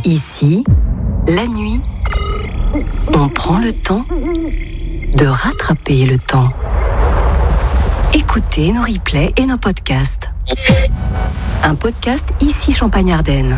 Ici, la nuit, on prend le temps de rattraper le temps. Écoutez nos replays et nos podcasts. Un podcast Ici Champagne-Ardenne.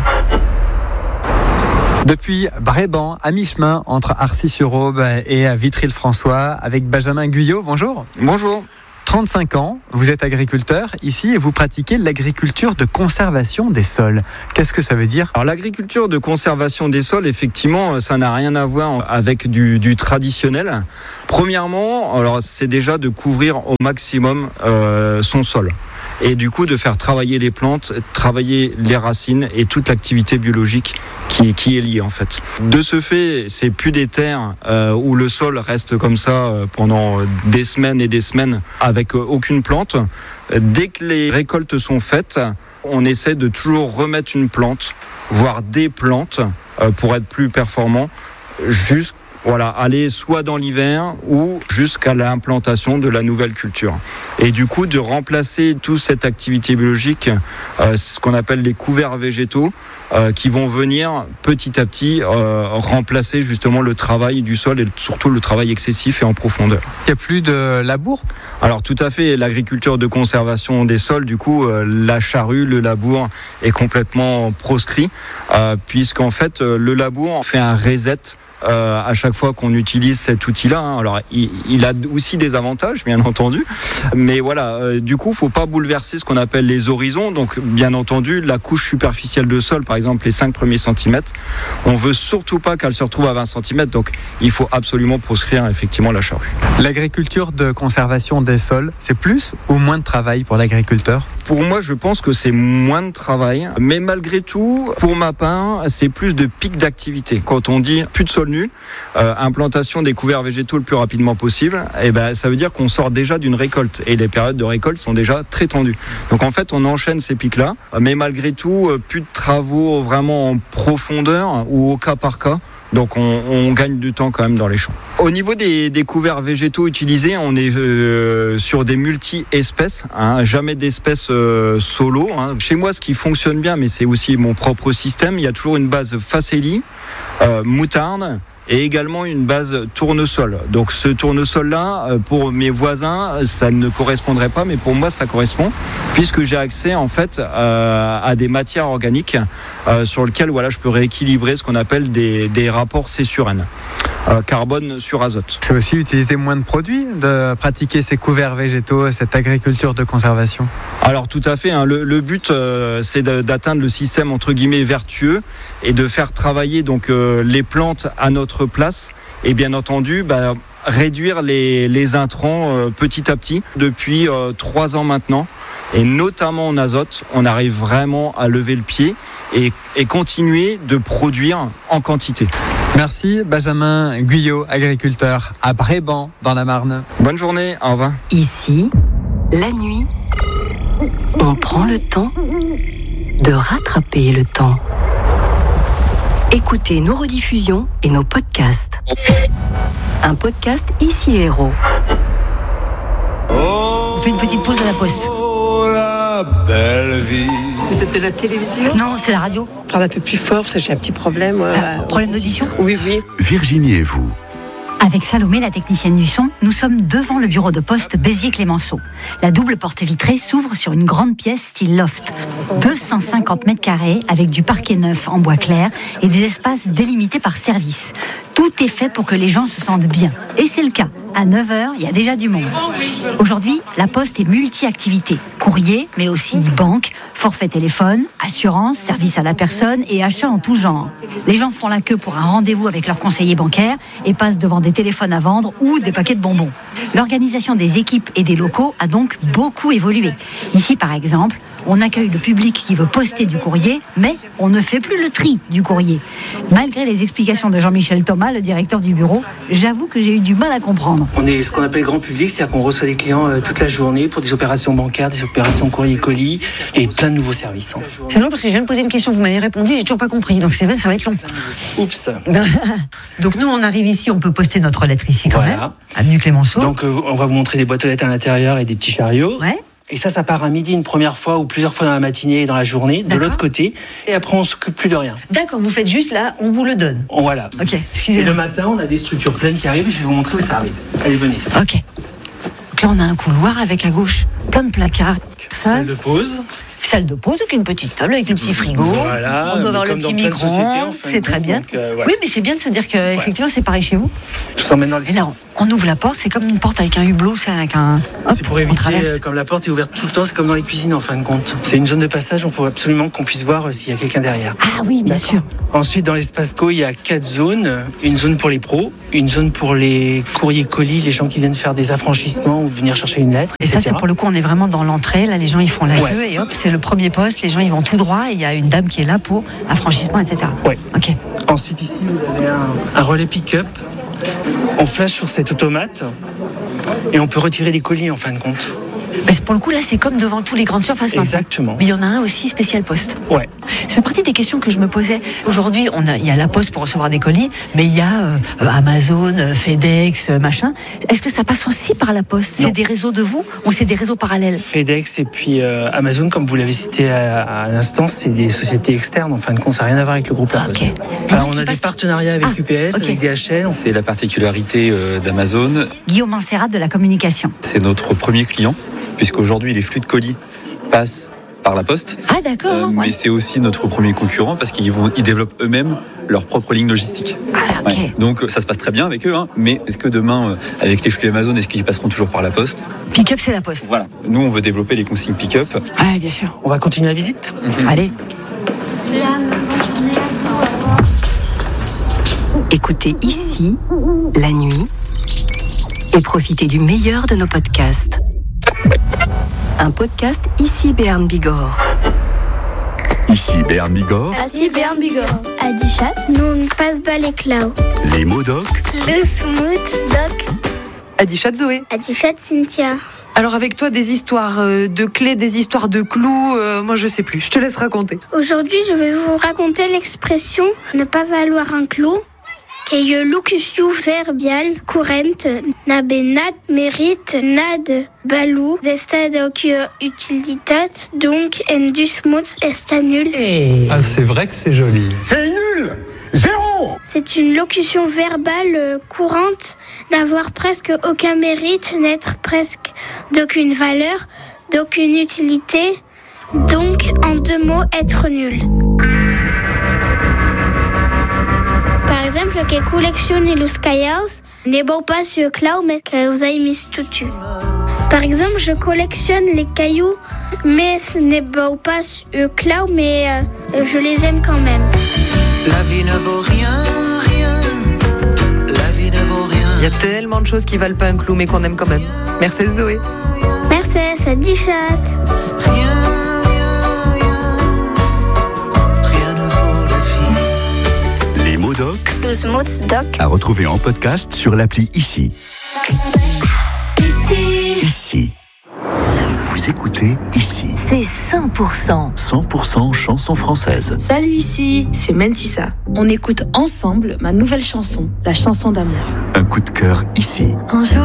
Depuis Bréban, à mi-chemin entre Arcis-sur-Aube et Vitry-le-François, avec Benjamin Guyot. Bonjour. Bonjour. 35 ans, vous êtes agriculteur ici et vous pratiquez l'agriculture de conservation des sols. Qu'est-ce que ça veut dire ? Alors l'agriculture de conservation des sols, effectivement, ça n'a rien à voir avec du traditionnel. Premièrement, alors c'est déjà de couvrir au maximum son sol. Et du coup de faire travailler les plantes, travailler les racines et toute l'activité biologique qui est liée en fait. De ce fait, c'est plus des terres où le sol reste comme ça pendant des semaines et des semaines avec aucune plante. Dès que les récoltes sont faites, on essaie de toujours remettre une plante, voire des plantes pour être plus performant, aller soit dans l'hiver ou jusqu'à l'implantation de la nouvelle culture. Et du coup, de remplacer toute cette activité biologique, ce qu'on appelle les couverts végétaux, qui vont venir petit à petit remplacer justement le travail du sol et surtout le travail excessif et en profondeur. Il n'y a plus de labour ? Alors tout à fait, l'agriculture de conservation des sols, du coup, la charrue, le labour est complètement proscrit, puisqu'en fait, le labour fait un reset à chaque fois qu'on utilise cet outil-là. Alors, il a aussi des avantages, bien entendu, mais voilà, du coup, il ne faut pas bouleverser ce qu'on appelle les horizons. Donc, bien entendu, la couche superficielle de sol, par exemple, les 5 premiers centimètres, on ne veut surtout pas qu'elle se retrouve à 20 cm, donc il faut absolument proscrire effectivement la charrue. L'agriculture de conservation des sols, c'est plus ou moins de travail pour l'agriculteur ? Pour moi, je pense que c'est moins de travail, mais malgré tout, pour ma part, c'est plus de pic d'activité. Quand on dit plus de sol nu, implantation des couverts végétaux le plus rapidement possible, ça veut dire qu'on sort déjà d'une récolte et les périodes de récolte sont déjà très tendues. Donc en fait, on enchaîne ces pics-là, mais malgré tout, plus de travaux vraiment en profondeur ou au cas par cas. Donc on gagne du temps quand même dans les champs. Au niveau des couverts végétaux utilisés, on est sur des multi-espèces, jamais d'espèces solo. Chez moi, ce qui fonctionne bien, mais c'est aussi mon propre système, il y a toujours une base facélie, moutarde, et également une base tournesol. Donc ce tournesol-là, pour mes voisins, ça ne correspondrait pas, mais pour moi, ça correspond, puisque j'ai accès en fait à des matières organiques sur lesquelles je peux rééquilibrer ce qu'on appelle des rapports C/N. Carbone sur azote. C'est aussi utiliser moins de produits, de pratiquer ces couverts végétaux, cette agriculture de conservation ? Alors tout à fait, le but c'est d'atteindre le système entre guillemets vertueux et de faire travailler donc les plantes à notre place et bien entendu réduire les intrants petit à petit. Depuis 3 ans maintenant, et notamment en azote, on arrive vraiment à lever le pied et continuer de produire en quantité. Merci Benjamin Guyot, agriculteur à Bréban dans la Marne. Bonne journée, au revoir. Ici, la nuit, on prend le temps de rattraper le temps. Écoutez nos rediffusions et nos podcasts. Un podcast Ici Héros. On fait une petite pause à la poste. La belle vie. Vous êtes de la télévision ? Non, c'est la radio. Parle un peu plus fort, parce que j'ai un petit problème. Problème d'audition ? Oui. Virginie et vous. Avec Salomé, la technicienne du son, nous sommes devant le bureau de poste Béziers-Clémenceau. La double porte vitrée s'ouvre sur une grande pièce style loft. 250 mètres carrés avec du parquet neuf en bois clair et des espaces délimités par service. Tout est fait pour que les gens se sentent bien. Et c'est le cas. À 9h, il y a déjà du monde. Aujourd'hui, la Poste est multi-activité. Courrier, mais aussi banque, forfait téléphone, assurance, service à la personne et achats en tout genre. Les gens font la queue pour un rendez-vous avec leur conseiller bancaire et passent devant des téléphones à vendre ou des paquets de bonbons. L'organisation des équipes et des locaux a donc beaucoup évolué. Ici, par exemple, on accueille le public qui veut poster du courrier, mais on ne fait plus le tri du courrier. Malgré les explications de Jean-Michel Thomas, le directeur du bureau, j'avoue que j'ai eu du mal à comprendre. On est ce qu'on appelle grand public, c'est-à-dire qu'on reçoit des clients toute la journée pour des opérations bancaires, des opérations courrier-colis et plein de nouveaux services. C'est long parce que je viens de poser une question, vous m'avez répondu, j'ai toujours pas compris, donc c'est vrai, ça va être long. Oups. Donc nous, on arrive ici, on peut poster notre lettre ici quand même, avenue Clémenceau. Donc on va vous montrer des boîtes aux lettres à l'intérieur et des petits chariots. Ouais. Et ça part à midi une première fois ou plusieurs fois dans la matinée et dans la journée, de l'autre côté. Et après, on s'occupe plus de rien. D'accord, vous faites juste là, on vous le donne. Voilà. Ok, Et excusez-moi. le matin, on a des structures pleines qui arrivent. Je vais vous montrer où ça arrive. Allez, venez. Ok. Donc là, on a un couloir avec à gauche plein de placards. Salle de pause. Salle de pause avec une petite table, avec le petit frigo. Voilà, On doit avoir le comme petit dans plein de sociétés, en micro-ondes. fin de C'est très compte, bien. donc, voilà. Oui, mais c'est bien de se dire que effectivement c'est pareil chez vous. Je vous emmène dans le Et là, on ouvre la porte, c'est comme une porte avec un hublot, c'est avec un. Hop, C'est pour on éviter, traverse. comme la porte est ouverte tout le temps, c'est comme dans les cuisines en fin de compte. C'est une zone de passage, il faut absolument qu'on puisse voir s'il y a quelqu'un derrière. Ah oui, bien sûr. Ensuite, dans l'espace co, il y a 4 zones. Une zone pour les pros, une zone pour les courriers colis, les gens qui viennent faire des affranchissements ou venir chercher une lettre, Et ça, etc. c'est pour le coup, on est vraiment dans l'entrée. Là, les gens, ils font la queue et hop, c'est le premier poste. Les gens, ils vont tout droit et il y a une dame qui est là pour affranchissement, etc. Ouais. Ok. Ensuite, ici, vous avez un relais pick-up. On flash sur cet automate et on peut retirer des colis en fin de compte. Mais pour le coup, là, c'est comme devant tous les grandes surfaces maintenant. Exactement. Mais il y en a un aussi spécial poste. Ouais. Ça fait partie des questions que je me posais. Aujourd'hui, il y a la poste pour recevoir des colis, mais il y a Amazon, FedEx, machin. Est-ce que ça passe aussi par la poste ? Non. C'est des réseaux de vous ou c'est des réseaux parallèles ? FedEx et puis Amazon, comme vous l'avez cité à l'instant, c'est des sociétés externes. En fin de compte, ça n'a rien à voir avec le groupe La Poste. Ok. Alors, on Qui a des passe- partenariats avec UPS, ok. avec DHL. C'est la particularité d'Amazon. Guillaume Ancerat de la communication. C'est notre premier client, puisqu'aujourd'hui les flux de colis passent par la poste. Ah, d'accord. Mais ouais. c'est aussi notre premier concurrent parce qu'ils développent eux-mêmes leur propre ligne logistique. Ah, ok. Ouais. Donc ça se passe très bien avec eux, hein. Mais est-ce que demain, avec les flux Amazon, est-ce qu'ils passeront toujours par la poste ? Pick-up, c'est la poste. Voilà. Nous, on veut développer les consignes pick-up. Ah, bien sûr. On va continuer la visite. Allez. Écoutez ici, la nuit, et profitez du meilleur de nos podcasts. Un podcast ici Béarn Bigorre. Ici Béarn Bigorre, Ici Béarn Bigorre. Adichat. Nous passe bas les clau. les mots doc, Le smooth doc. Adichat Zoé. Adichat Cynthia. Alors avec toi, des histoires de clés, des histoires de clous, moi je sais plus, je te laisse raconter. Aujourd'hui, je vais vous raconter l'expression ne pas valoir un clou. Qu'est locution verbiale courante n'abenat mérite nad balou d'estad utilitat donc endus mots est nul. Ah, c'est vrai que c'est joli. C'est nul. Zéro. C'est une locution verbale courante d'avoir presque aucun mérite, n'être presque d'aucune valeur, d'aucune utilité, donc en 2 mots être nul. Par exemple, que collectionne los cailloux n'est beau pas sur clau, mais que vous avez mis tout dessus. Par exemple, je collectionne les cailloux, mais ce n'est beau pas sur clau, mais je les aime quand même. La vie ne vaut rien, rien. La vie ne vaut rien. Il y a tellement de choses qui valent pas un clou mais qu'on aime quand même. Merci Zoé. Merci, ça dit chat. Rien, rien, rien. Rien ne vaut la vie. les mots doc, Los mots doc. à retrouver en podcast sur l'appli Ici. Ici. Vous écoutez Ici. C'est 100%. 100% chansons françaises. Salut, ici, c'est Mentissa. On écoute ensemble ma nouvelle chanson, la chanson d'amour. Un coup de cœur ici. Un jour